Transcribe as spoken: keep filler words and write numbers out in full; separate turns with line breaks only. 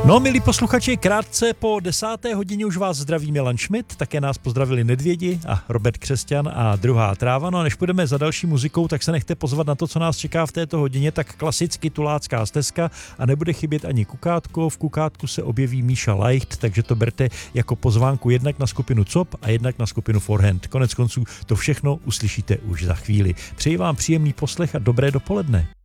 No, milí posluchači, krátce po desáté hodině už vás zdraví Milan Schmidt, také nás pozdravili Nedvědi a Robert Křesťan a Druhá tráva. No a než půjdeme za další muzikou, tak se nechte pozvat na to, co nás čeká v této hodině, tak klasicky tulácká stezka a nebude chybět ani Kukátko. V Kukátku se objeví Míša Leicht, takže to berte jako pozvánku jednak na skupinu C O P a jednak na skupinu Forehand. Konec konců to všechno uslyšíte už za chvíli. Přeji vám příjemný poslech a dobré dopoledne.